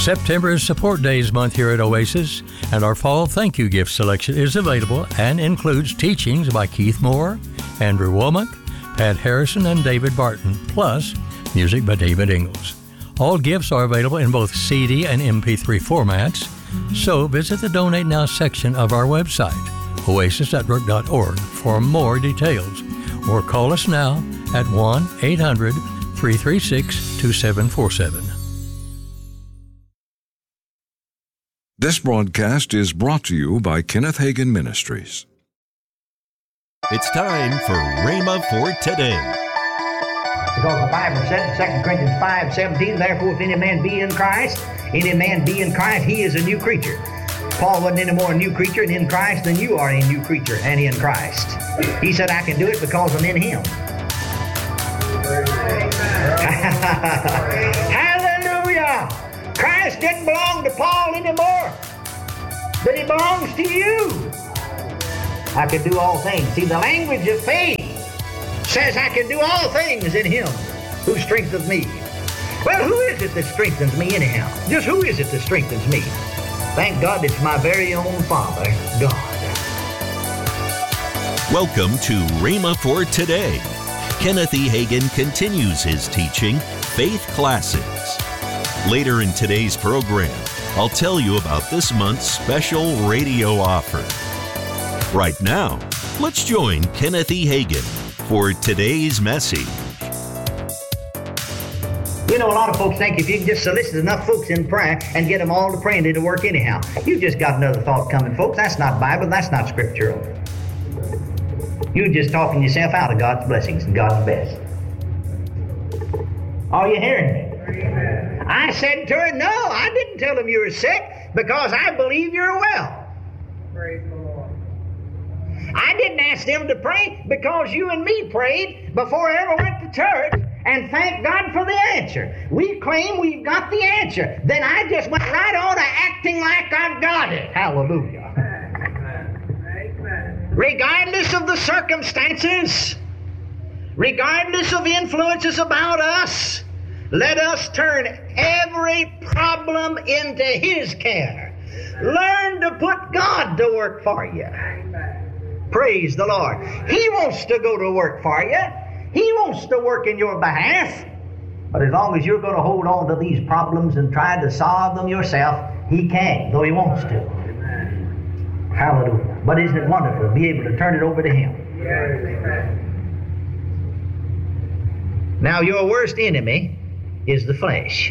September is Support Days month here at Oasis, and our fall thank you gift selection is available and includes teachings by Keith Moore, Andrew Womack, Pat Harrison, and David Barton, plus music by David Ingalls. All gifts are available in both CD and MP3 formats, so visit the Donate Now section of our website, oasisnetwork.org, for more details, or call us now at 1-800-336-2747. This broadcast is brought to you by Kenneth Hagin Ministries. It's time for Rhema for Today. Because the Bible said in 2 Corinthians 5:17, therefore if any man be in Christ, he is a new creature. Paul wasn't any more a new creature in Christ than you are a new creature and in Christ. He said, I can do it because I'm in him. Hallelujah! Christ didn't belong to Paul anymore, but he belongs to you. I can do all things. See, the language of faith says I can do all things in him who strengthens me. Well, who is it that strengthens me anyhow? Just who is it that strengthens me? Thank God it's my very own Father, God. Welcome to Rhema for Today. Kenneth E. Hagin continues his teaching, Faith Classics. Later in today's program, I'll tell you about this month's special radio offer. Right now, let's join Kenneth E. Hagin for today's message. You know, a lot of folks think if you can just solicit enough folks in prayer and get them all to praying, it'll work anyhow. You just got another thought coming, folks. That's not Bible. That's not scriptural. You're just talking yourself out of God's blessings and God's best. Are you hearing me? I said to her, no, I didn't tell him you were sick because I believe you're well. Praise the Lord. I didn't ask them to pray because you and me prayed before I ever went to church, and thank God for the answer. We claim we've got the answer. Then I just went right on to acting like I've got it. Hallelujah. Amen. Regardless of the circumstances, regardless of influences about us, let us turn every problem into his care. Learn to put God to work for you. Praise the Lord. He wants to go to work for you. He wants to work in your behalf. But as long as you're going to hold on to these problems and try to solve them yourself, he can, though he wants to. Hallelujah. But isn't it wonderful to be able to turn it over to him? Now, your worst enemy is the flesh.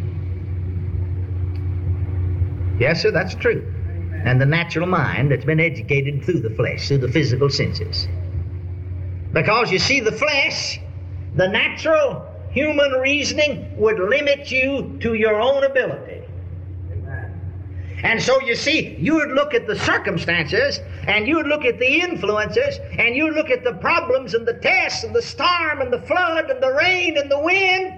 Yes, sir, that's true. And the natural mind that's been educated through the flesh, through the physical senses. Because you see, the flesh, the natural human reasoning would limit you to your own ability. And so you see, you would look at the circumstances, and you would look at the influences, and you would look at the problems and the tests and the storm and the flood and the rain and the wind,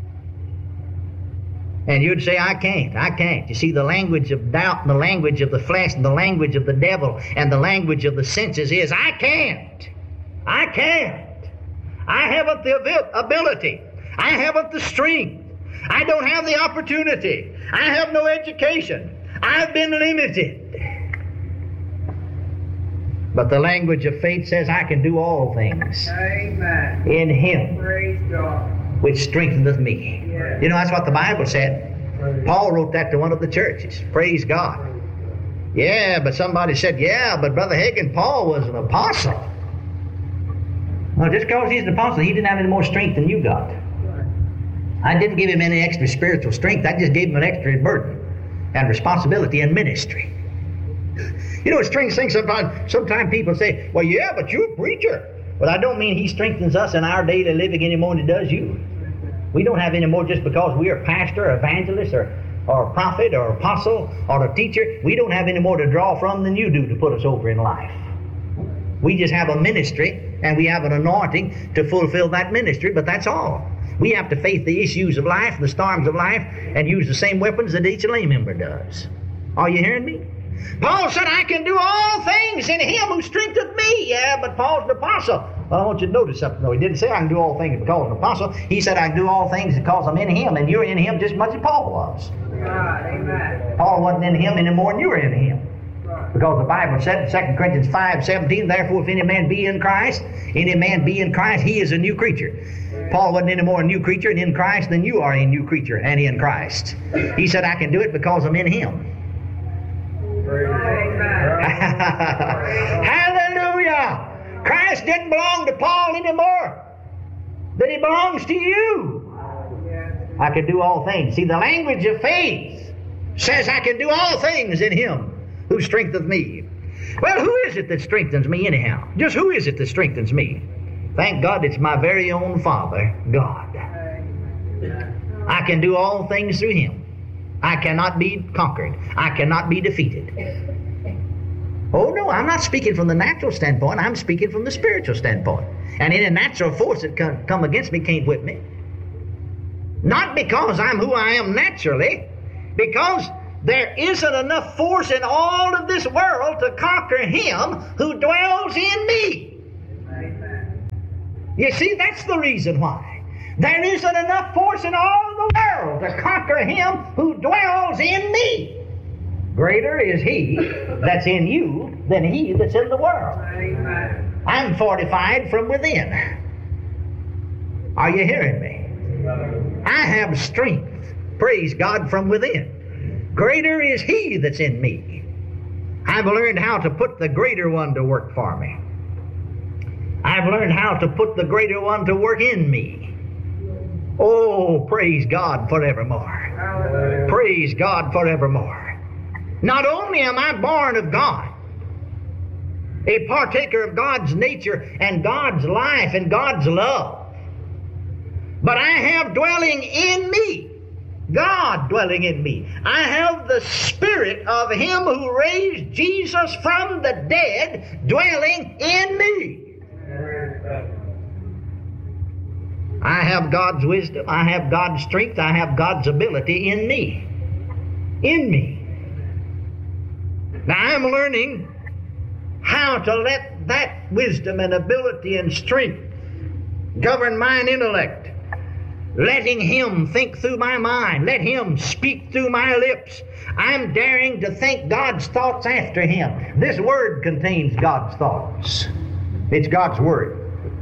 and you'd say, I can't. You see, the language of doubt and the language of the flesh and the language of the devil and the language of the senses is, I can't. I haven't the ability. I haven't the strength. I don't have the opportunity. I have no education. I've been limited. But the language of faith says, I can do all things. Amen. In him. Praise God. Which strengtheneth me. Yes. You know, that's what the Bible said. Paul wrote that to one of the churches. Praise God. Yeah, but somebody said, yeah, but Brother Hagin, Paul was an apostle. Well, just because he's an apostle, he didn't have any more strength than you got. I didn't give him any extra spiritual strength. I just gave him an extra burden and responsibility in ministry. You know, a strange thing, sometimes people say, well, yeah, but you're a preacher. But I don't mean he strengthens us in our daily living any more than he does you. We don't have any more just because we are pastor, or evangelist, or prophet, or apostle, or a teacher. We don't have any more to draw from than you do to put us over in life. We just have a ministry, and we have an anointing to fulfill that ministry, but that's all. We have to face the issues of life, the storms of life, and use the same weapons that each lay member does. Are you hearing me? Paul said, I can do all things in him who strengtheneth me. Yeah, but Paul's an apostle. Well, I want you to notice something, though. He didn't say I can do all things because I'm an apostle. He said I can do all things because I'm in him, and you're in him just as much as Paul was. God. Amen. Paul wasn't in him any more than you were in him. Right. Because the Bible said in 2 Corinthians 5:17, therefore if any man be in Christ, he is a new creature. Paul wasn't any more a new creature in Christ than you are a new creature and in Christ. He said, I can do it because I'm in him. Amen. Hallelujah! Christ didn't belong to Paul anymore than he belongs to you. I can do all things. See, the language of faith says I can do all things in him who strengtheneth me. Well, who is it that strengthens me anyhow? Just who is it that strengthens me? Thank God it's my very own Father, God. I can do all things through him. I cannot be conquered. I cannot be defeated. Oh no, I'm not speaking from the natural standpoint. I'm speaking from the spiritual standpoint. And any natural force that come against me can't whip me. Not because I'm who I am naturally, because there isn't enough force in all of this world to conquer him who dwells in me. You see, that's the reason why. There isn't enough force in all of the world to conquer him who dwells in me. Greater is he that's in you than he that's in the world. Amen. I'm fortified from within. Are you hearing me? I have strength, praise God, from within. Greater is he that's in me. I've learned how to put the greater one to work for me. I've learned how to put the greater one to work in me. Oh, praise God forevermore. Hallelujah. Praise God forevermore. Not only am I born of God, a partaker of God's nature and God's life and God's love, but I have dwelling in me, God dwelling in me. I have the Spirit of him who raised Jesus from the dead dwelling in me. I have God's wisdom, I have God's strength, I have God's ability in me. In me. Now I'm learning how to let that wisdom and ability and strength govern mine intellect. Letting him think through my mind. Let him speak through my lips. I'm daring to think God's thoughts after him. This word contains God's thoughts. It's God's word.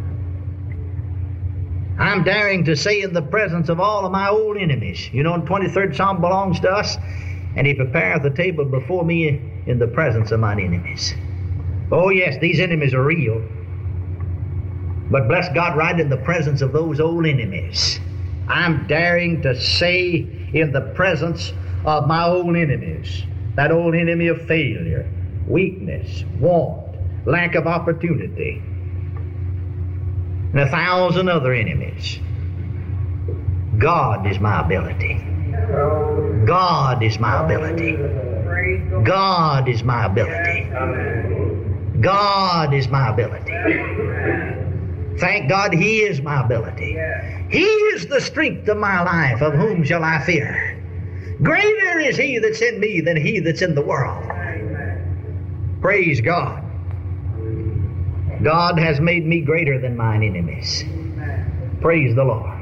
I'm daring to say in the presence of all of my old enemies. You know, the 23rd Psalm belongs to us. And he prepareth the table before me in the presence of mine enemies. Oh yes, these enemies are real. But bless God, right in the presence of those old enemies, I'm daring to say in the presence of my old enemies, that old enemy of failure, weakness, want, lack of opportunity, and 1,000 other enemies. God is my ability. God is my ability. God is my ability. God is my ability. Thank God he is my ability. He is the strength of my life. Of whom shall I fear? Greater is he that's in me than he that's in the world. Praise God. God has made me greater than mine enemies. Praise the Lord.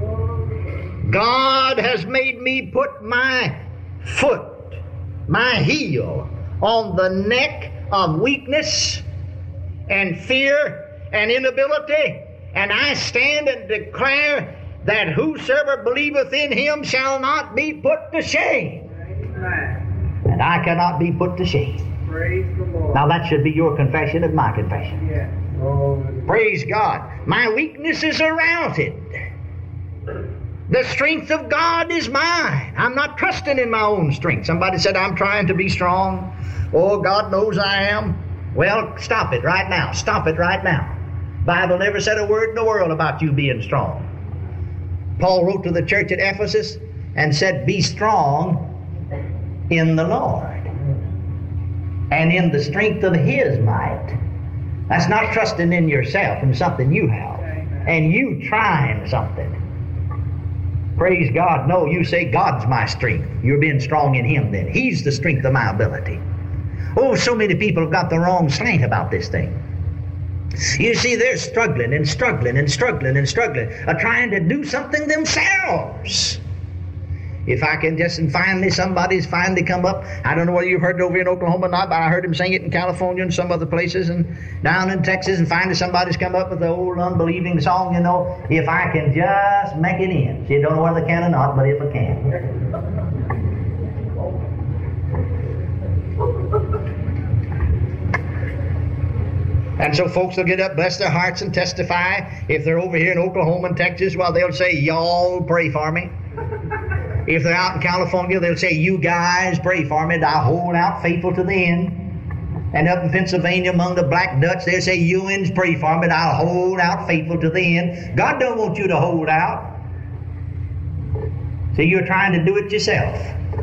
God has made me put my foot, my heel, on the neck of weakness and fear and inability, and I stand and declare that whosoever believeth in him shall not be put to shame. Amen. And I cannot be put to shame. Praise the Lord. Now that should be your confession and my confession. Yes. Praise God. My weaknesses are routed. The strength of God is mine. I'm not trusting in my own strength. Somebody said, I'm trying to be strong. Oh, God knows I am. Well, stop it right now. Stop it right now. Bible never said a word in the world about you being strong. Paul wrote to the church at Ephesus and said, be strong in the Lord and in the strength of his might. That's not trusting in yourself and something you have and you trying something. Praise God. No, you say God's my strength. You're being strong in him then. He's the strength of my ability. Oh, so many people have got the wrong slant about this thing. You see, they're struggling and struggling and struggling and struggling, trying to do something themselves. If I can just, and finally somebody's finally come up. I don't know whether you've heard it over here in Oklahoma or not, but I heard him sing it in California and some other places and down in Texas, and finally somebody's come up with the old unbelieving song, if I can just make it in. See, I don't know whether I can or not, but if I can. And so folks will get up, bless their hearts, and testify. If they're over here in Oklahoma and Texas, well, they'll say, y'all pray for me. If they're out in California, they'll say, you guys pray for me, that I hold out faithful to the end. And up in Pennsylvania among the Black Dutch, they'll say, you ends pray for me, that I'll hold out faithful to the end. God don't want you to hold out. See, you're trying to do it yourself.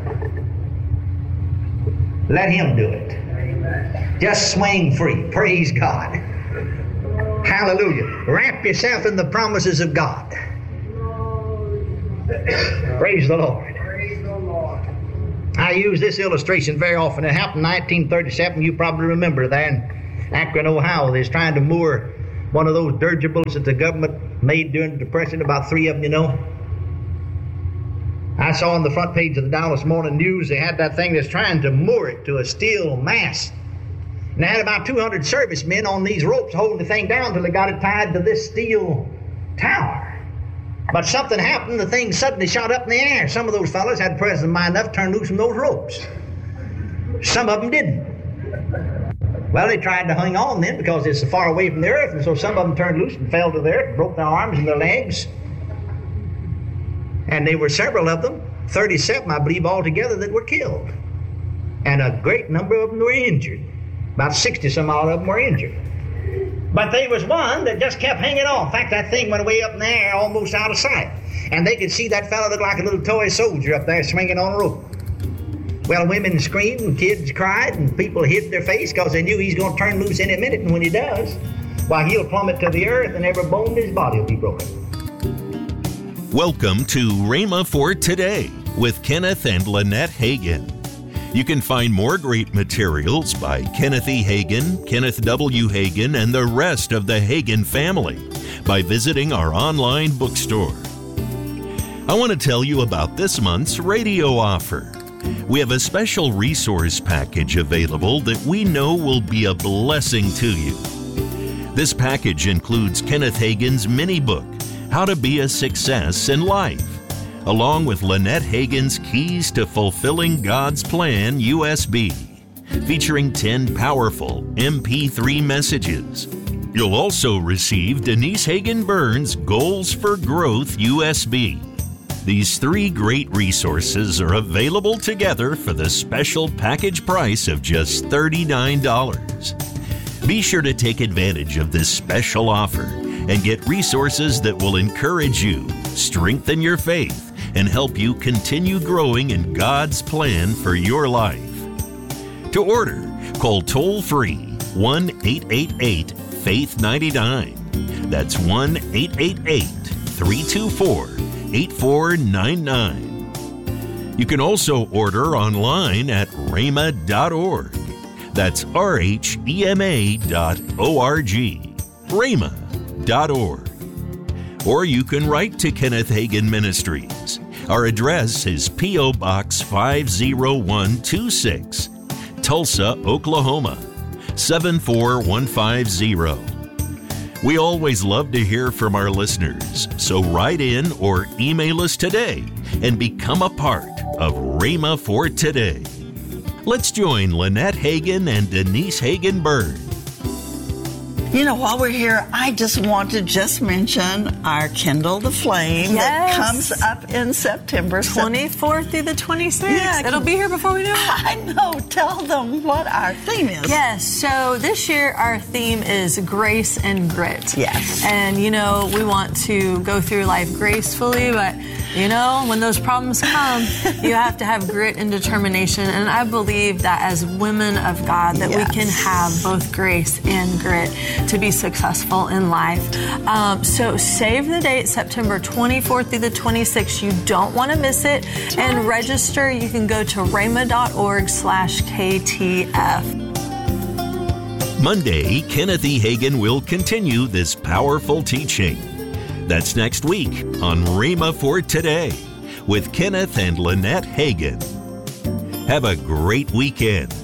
Let Him do it. Just swing free. Praise God. Hallelujah. Wrap yourself in the promises of God. Praise the Lord. I use this illustration very often. It happened in 1937. You probably remember there in Akron, Ohio. They was trying to moor one of those dirigibles that the government made during the Depression, about 3 of them, I saw on the front page of the Dallas Morning News, they had that thing that's trying to moor it to a steel mast. And they had about 200 servicemen on these ropes holding the thing down till they got it tied to this steel tower. But something happened, the thing suddenly shot up in the air. Some of those fellows had presence of mind enough to turn loose from those ropes. Some of them didn't. Well, they tried to hang on then because it's so far away from the earth, and so some of them turned loose and fell to the earth, broke their arms and their legs. And there were several of them, 37, I believe, altogether, that were killed. And a great number of them were injured. About 60-some odd of them were injured. But there was one that just kept hanging on. In fact, that thing went way up in the air, almost out of sight. And they could see that fellow look like a little toy soldier up there swinging on a rope. Well, women screamed and kids cried and people hid their face because they knew he's going to turn loose any minute. And when he does, why, he'll plummet to the earth and every bone in his body will be broken. Welcome to Rhema for Today with Kenneth and Lynette Hagin. You can find more great materials by Kenneth E. Hagin, Kenneth W. Hagin, and the rest of the Hagin family by visiting our online bookstore. I want to tell you about this month's radio offer. We have a special resource package available that we know will be a blessing to you. This package includes Kenneth Hagin's mini book, How to Be a Success in Life, along with Lynette Hagin's Keys to Fulfilling God's Plan USB, featuring 10 powerful MP3 messages. You'll also receive Denise Hagin Burns' Goals for Growth USB. These 3 great resources are available together for the special package price of just $39. Be sure to take advantage of this special offer and get resources that will encourage you, strengthen your faith, and help you continue growing in God's plan for your life. To order, call toll-free 1-888-FAITH-99. That's 1-888-324-8499. You can also order online at rhema.org. That's RHEMA.org. rhema.org. Or you can write to Kenneth Hagin Ministries. Our address is P.O. Box 50126, Tulsa, Oklahoma, 74150. We always love to hear from our listeners, so write in or email us today and become a part of Rhema for Today. Let's join Lynette Hagin and Denise Hagin Burns. While we're here, I just want to mention our Kindle the Flame that comes up in September 24th through the 26th. Yeah, it'll be here before we know it. I know. Tell them what our theme is. Yes. So this year our theme is grace and grit. Yes. And we want to go through life gracefully, but when those problems come, you have to have grit and determination. And I believe that as women of God, that we can have both grace and grit to be successful in life. So save the date, September 24th through the 26th. You don't want to miss it. And register. You can go to rhema.org/KTF. Monday, Kenneth E. Hagin will continue this powerful teaching. That's next week on Rhema for Today. with Kenneth and Lynette Hagin. Have a great weekend.